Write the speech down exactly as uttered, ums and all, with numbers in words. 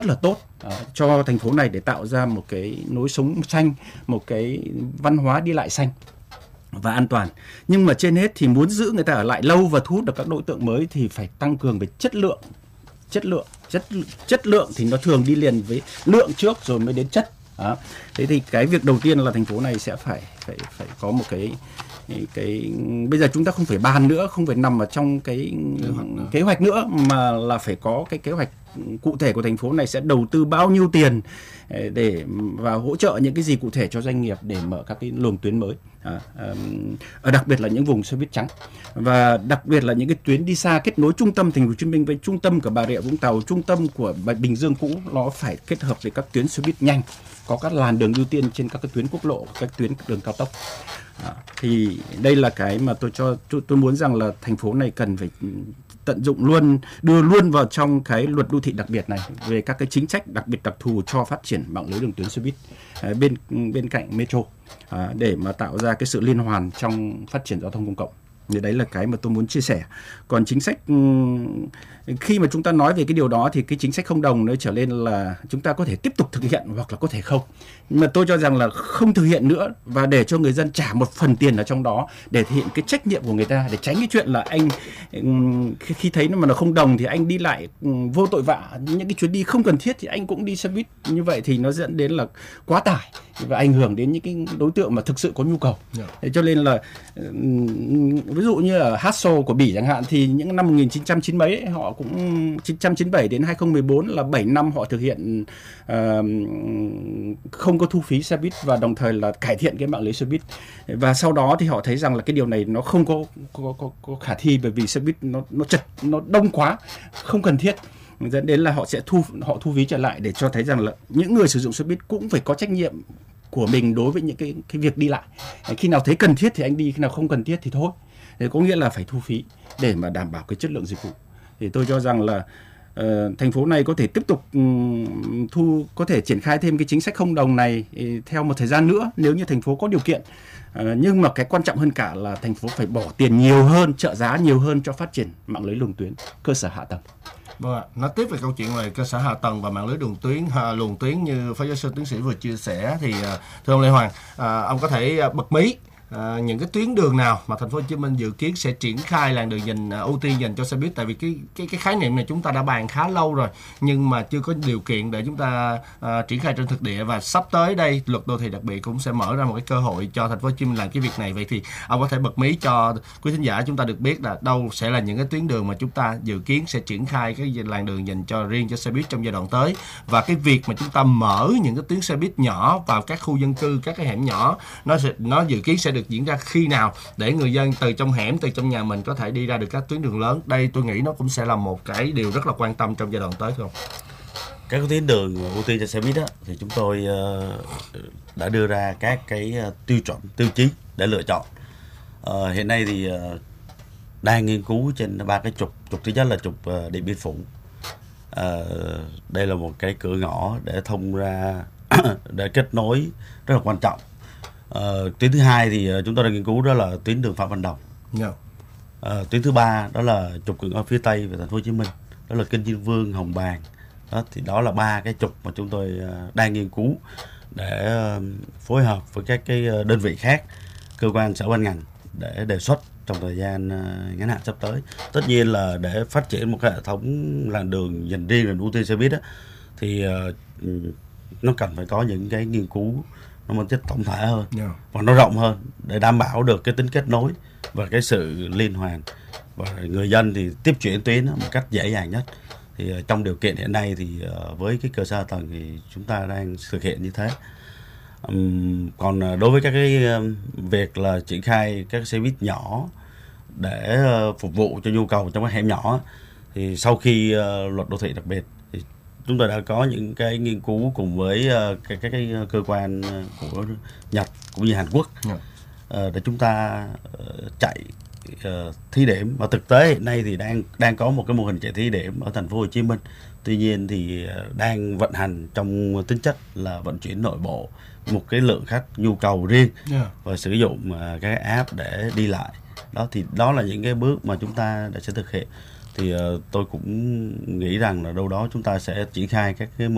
rất là tốt uh, cho thành phố này để tạo ra một cái lối sống xanh, một cái văn hóa đi lại xanh và an toàn. Nhưng mà trên hết thì muốn giữ người ta ở lại lâu và thu hút được các đối tượng mới thì phải tăng cường về chất lượng. Chất lượng, chất chất lượng thì nó thường đi liền với lượng trước rồi mới đến chất. Đó. Thế thì cái việc đầu tiên là thành phố này sẽ phải phải phải có một cái cái, cái bây giờ chúng ta không phải bàn nữa, không phải nằm ở trong cái kế hoạch, kế hoạch nữa mà là phải có cái kế hoạch cụ thể của thành phố này sẽ đầu tư bao nhiêu tiền để và hỗ trợ những cái gì cụ thể cho doanh nghiệp để mở các cái luồng tuyến mới. À, à, đặc biệt là những vùng xe buýt trắng và đặc biệt là những cái tuyến đi xa kết nối trung tâm thành phố Hồ Chí Minh với trung tâm của Bà Rịa Vũng Tàu, trung tâm của Bình Dương cũ, nó phải kết hợp với các tuyến xe buýt nhanh, có các làn đường ưu tiên trên các cái tuyến quốc lộ, các tuyến đường cao tốc. À, thì đây là cái mà tôi cho tôi, tôi muốn rằng là thành phố này cần phải tận dụng luôn, đưa luôn vào trong cái luật đô thị đặc biệt này về các cái chính sách đặc biệt đặc thù cho phát triển mạng lưới đường tuyến xe buýt à, bên bên cạnh metro à, để mà tạo ra cái sự liên hoàn trong phát triển giao thông công cộng. Thì đấy là cái mà tôi muốn chia sẻ. Còn chính sách khi mà chúng ta nói về cái điều đó thì cái chính sách không đồng nó trở lên là chúng ta có thể tiếp tục thực hiện hoặc là có thể không. Nhưng mà tôi cho rằng là không thực hiện nữa và để cho người dân trả một phần tiền ở trong đó để thể hiện cái trách nhiệm của người ta, để tránh cái chuyện là anh khi thấy nó mà nó không đồng thì anh đi lại vô tội vạ, những cái chuyến đi không cần thiết thì anh cũng đi xe buýt, như vậy thì nó dẫn đến là quá tải và ảnh hưởng đến những cái đối tượng mà thực sự có nhu cầu. Thế cho nên là ví dụ như ở Hassel của Bỉ chẳng hạn thì những năm một nghìn chín trăm chín mươi mấy ấy, họ cũng chín trăm chín mươi bảy đến hai không một bốn là bảy năm họ thực hiện uh, không có thu phí xe buýt và đồng thời là cải thiện cái mạng lưới xe buýt. Và sau đó thì họ thấy rằng là cái điều này nó không có có, có, có khả thi bởi vì xe buýt nó nó chật, nó đông quá, không cần thiết, dẫn đến là họ sẽ thu họ thu phí trở lại để cho thấy rằng là những người sử dụng xe buýt cũng phải có trách nhiệm của mình đối với những cái cái việc đi lại. Khi nào thấy cần thiết thì anh đi, khi nào không cần thiết thì thôi. Thì có nghĩa là phải thu phí để mà đảm bảo cái chất lượng dịch vụ. Thì tôi cho rằng là uh, thành phố này có thể tiếp tục um, thu có thể triển khai thêm cái chính sách không đồng này theo một thời gian nữa nếu như thành phố có điều kiện. Uh, nhưng mà cái quan trọng hơn cả là thành phố phải bỏ tiền nhiều hơn, trợ giá nhiều hơn cho phát triển mạng lưới luồng tuyến, cơ sở hạ tầng. Vâng ạ, nói tiếp về câu chuyện về cơ sở hạ tầng và mạng lưới đường tuyến, luồng tuyến như phó giáo sư tiến sĩ vừa chia sẻ thì thưa ông Lê Hoàng, à, ông có thể bật mí À, những cái tuyến đường nào mà thành phố Hồ Chí Minh dự kiến sẽ triển khai làn đường dành ưu tiên dành cho xe buýt, tại vì cái cái cái khái niệm này chúng ta đã bàn khá lâu rồi nhưng mà chưa có điều kiện để chúng ta à, triển khai trên thực địa, và sắp tới đây luật đô thị đặc biệt cũng sẽ mở ra một cái cơ hội cho thành phố Hồ Chí Minh làm cái việc này. Vậy thì ông có thể bật mí cho quý thính giả chúng ta được biết là đâu sẽ là những cái tuyến đường mà chúng ta dự kiến sẽ triển khai cái làn đường dành cho riêng cho xe buýt trong giai đoạn tới, và cái việc mà chúng ta mở những cái tuyến xe buýt nhỏ vào các khu dân cư, các cái hẻm nhỏ, nó sẽ, nó dự kiến sẽ được diễn ra khi nào để người dân từ trong hẻm, từ trong nhà mình có thể đi ra được các tuyến đường lớn. Đây tôi nghĩ nó cũng sẽ là một cái điều rất là quan tâm trong giai đoạn tới, không? Các tuyến đường ưu tiên cho xe buýt đó, thì chúng tôi đã đưa ra các cái tiêu chuẩn, tiêu chí để lựa chọn. Uh, hiện nay thì uh, đang nghiên cứu trên ba cái trục. Trục thứ nhất là trục uh, Điện Biên Phủ. Uh, đây là một cái cửa ngõ để thông ra để kết nối rất là quan trọng. Uh, tuyến thứ hai thì uh, chúng tôi đang nghiên cứu đó là tuyến đường Phạm Văn Đồng. Yeah. Uh, tuyến thứ ba đó là trục cửa ngõ phía tây về thành phố Hồ Chí Minh, đó là Kinh Diên Vương, Hồng Bàng. Đó thì đó là ba cái trục mà chúng tôi uh, đang nghiên cứu để uh, phối hợp với các cái đơn vị khác, cơ quan sở ban ngành để đề xuất trong thời gian uh, ngắn hạn sắp tới. Tất nhiên là để phát triển một cái hệ thống làn đường dành riêng là ưu tiên xe buýt đó, thì uh, nó cần phải có những cái nghiên cứu nó mang tính tổng thể hơn, yeah, và nó rộng hơn để đảm bảo được cái tính kết nối và cái sự liên hoàn, và người dân thì tiếp chuyển tuyến một cách dễ dàng nhất. Thì uh, trong điều kiện hiện nay thì uh, với cái cơ sở hạ tầng thì chúng ta đang thực hiện như thế. Um, còn uh, đối với các cái uh, việc là triển khai các xe buýt nhỏ để uh, phục vụ cho nhu cầu trong các hẻm nhỏ, thì sau khi uh, luật đô thị đặc biệt thì chúng tôi đã có những cái nghiên cứu cùng với uh, các, các cái cơ quan của Nhật cũng như Hàn Quốc, yeah, uh, để chúng ta uh, chạy uh, thí điểm. Và thực tế hiện nay thì đang đang có một cái mô hình chạy thí điểm ở thành phố Hồ Chí Minh. Tuy nhiên thì uh, đang vận hành trong tính chất là vận chuyển nội bộ, một cái lượng khách nhu cầu riêng, yeah, và sử dụng uh, các app để đi lại. Đó thì đó là những cái bước mà chúng ta đã sẽ thực hiện. Thì uh, tôi cũng nghĩ rằng là đâu đó chúng ta sẽ triển khai các cái